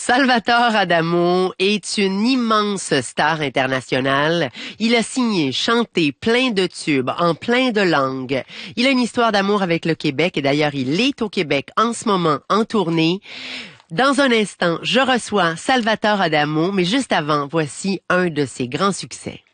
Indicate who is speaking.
Speaker 1: Salvatore Adamo est une immense star internationale. Il a signé, chanté plein de tubes en plein de langues. Il a une histoire d'amour avec le Québec et d'ailleurs il est au Québec en ce moment en tournée. Dans un instant, je reçois Salvatore Adamo, mais juste avant, voici un de ses grands succès.